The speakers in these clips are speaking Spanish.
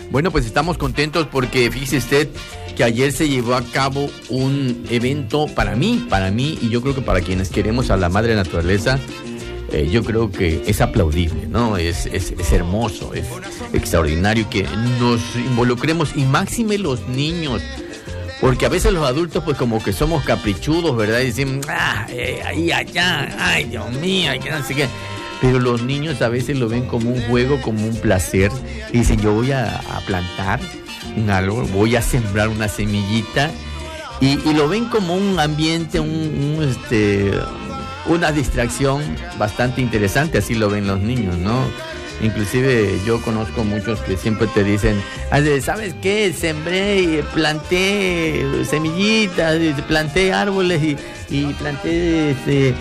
Bueno, pues estamos contentos porque fíjese usted que ayer se llevó a cabo un evento para mí, y yo creo que para quienes queremos a la madre naturaleza, yo creo que es aplaudible, ¿no? Es hermoso, es extraordinario que nos involucremos, y máxime los niños, porque a veces los adultos pues como que somos caprichudos, ¿verdad? Y dicen, ahí, allá, ay, Dios mío, que no sé qué. Pero los niños a veces lo ven como un juego, como un placer, y dicen, yo voy a plantar un árbol, voy a sembrar una semillita, y lo ven como un ambiente, una distracción bastante interesante, así lo ven los niños, ¿no? Inclusive yo conozco muchos que siempre te dicen, ¿sabes qué? Sembré y planté semillitas, planté árboles y planté,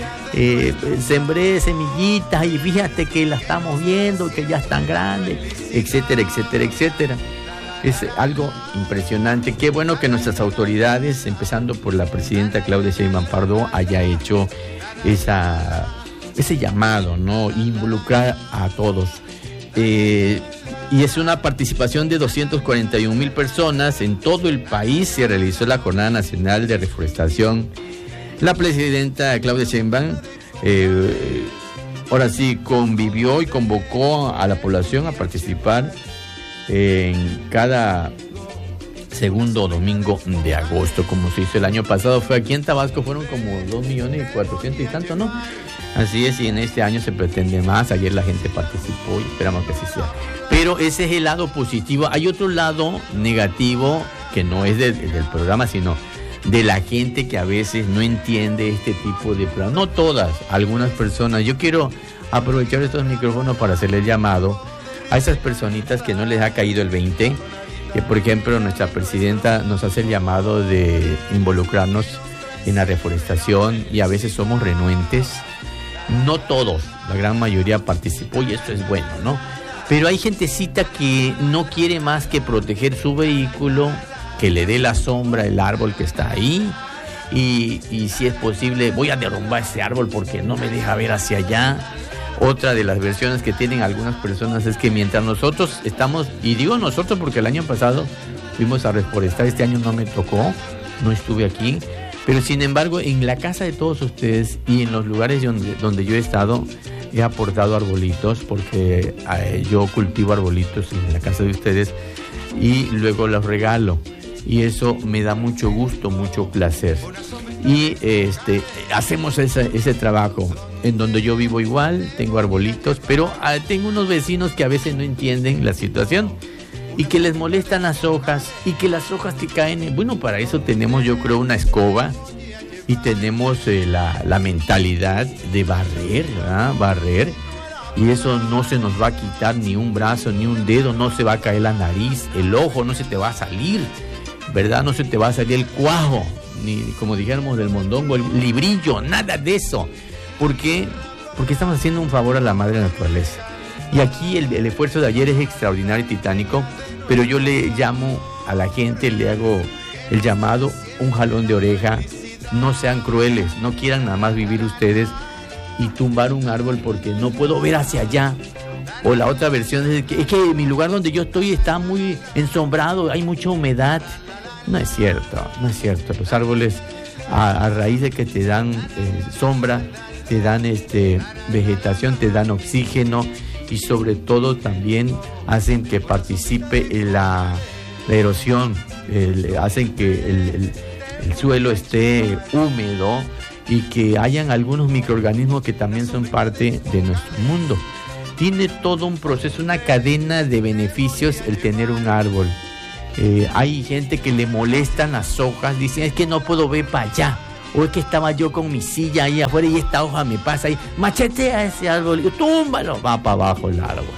sembré semillitas y fíjate que la estamos viendo, que ya están grandes, etcétera, etcétera, etcétera. Es algo impresionante. Qué bueno que nuestras autoridades, empezando por la presidenta Claudia Sheinbaum Pardo, haya hecho ese llamado, ¿no? Involucrar a todos. Y es una participación de 241,000 personas en todo el país. Se realizó la Jornada Nacional de Reforestación. La presidenta Claudia Sheinbaum ahora sí convivió y convocó a la población a participar en cada segundo domingo de agosto, como se hizo el año pasado. Fue aquí en Tabasco, fueron como 2,400,000 y tanto, ¿no? Así es, y en este año se pretende más. Ayer la gente participó y esperamos que así sea. Pero ese es el lado positivo. Hay otro lado negativo que no es del programa, sino de la gente que a veces no entiende este tipo de programas. No todas, algunas personas. Yo quiero aprovechar estos micrófonos para hacerle el llamado a esas personitas que no les ha caído el 20, que por ejemplo nuestra presidenta nos hace el llamado de involucrarnos en la reforestación y a veces somos renuentes. No todos, la gran mayoría participó y esto es bueno, ¿no? Pero hay gentecita que no quiere más que proteger su vehículo, que le dé la sombra el árbol que está ahí, y si es posible voy a derrumbar ese árbol porque no me deja ver hacia allá. Otra de las versiones que tienen algunas personas es que mientras nosotros estamos, y digo nosotros porque el año pasado fuimos a reforestar, este año no me tocó, no estuve aquí, pero sin embargo en la casa de todos ustedes y en los lugares donde yo he estado, he aportado arbolitos, porque yo cultivo arbolitos en la casa de ustedes y luego los regalo, y eso me da mucho gusto, mucho placer. Y hacemos ese trabajo. En donde yo vivo igual, tengo arbolitos, pero tengo unos vecinos que a veces no entienden la situación y que les molestan las hojas, y que las hojas que caen, bueno, para eso tenemos, yo creo, una escoba, y tenemos la mentalidad de barrer, ¿verdad? Barrer, y eso no se nos va a quitar ni un brazo, ni un dedo, no se va a caer la nariz, el ojo no se te va a salir, ¿verdad? No se te va a salir el cuajo, ni como dijéramos del mondongo, el librillo, nada de eso. ¿Por qué? Porque estamos haciendo un favor a la madre naturaleza. Y aquí el esfuerzo de ayer es extraordinario y titánico, pero yo le llamo a la gente, le hago el llamado, un jalón de oreja. No sean crueles, no quieran nada más vivir ustedes y tumbar un árbol porque no puedo ver hacia allá. O la otra versión es que mi lugar donde yo estoy está muy ensombrado, hay mucha humedad. No es cierto, no es cierto. Los árboles, a raíz de que te dan sombra, te dan vegetación, te dan oxígeno, y sobre todo también hacen que participe en la erosión, hacen que el suelo esté húmedo y que hayan algunos microorganismos que también son parte de nuestro mundo. Tiene todo un proceso, una cadena de beneficios el tener un árbol. Hay gente que le molestan las hojas, dicen es que no puedo ver para allá, o es que estaba yo con mi silla ahí afuera y esta hoja me pasa ahí, machetea ese árbol, y túmbalo, va para abajo el árbol.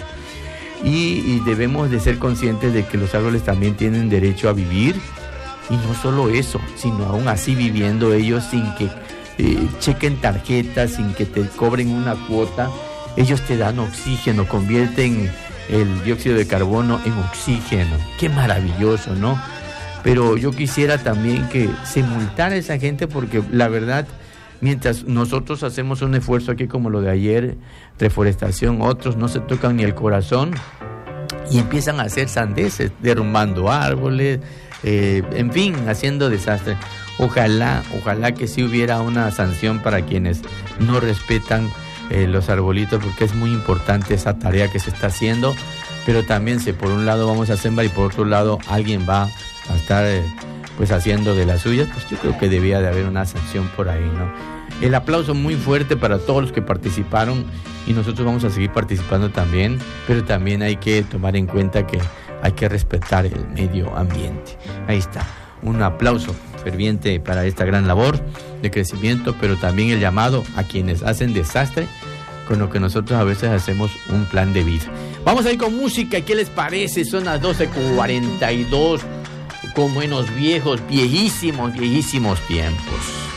Y debemos de ser conscientes de que los árboles también tienen derecho a vivir, y no solo eso, sino aún así viviendo ellos sin que chequen tarjetas, sin que te cobren una cuota, ellos te dan oxígeno, convierten el dióxido de carbono en oxígeno. Qué maravilloso, ¿no? Pero yo quisiera también que se multara a esa gente, porque la verdad, mientras nosotros hacemos un esfuerzo aquí como lo de ayer, reforestación, otros no se tocan ni el corazón, y empiezan a hacer sandeces, derrumbando árboles, en fin, haciendo desastre. Ojalá que sí hubiera una sanción para quienes no respetan los arbolitos, porque es muy importante esa tarea que se está haciendo. Pero también si por un lado vamos a sembrar y por otro lado alguien va a estar pues haciendo de las suyas, pues yo creo que debía de haber una sanción por ahí, ¿no? El aplauso muy fuerte para todos los que participaron, y nosotros vamos a seguir participando también, pero también hay que tomar en cuenta que hay que respetar el medio ambiente. Ahí está, un aplauso ferviente para esta gran labor de crecimiento, pero también el llamado a quienes hacen desastre con lo que nosotros a veces hacemos un plan de vida. Vamos a ir con música, ¿qué les parece? Son las 12:42, como en los viejísimos tiempos.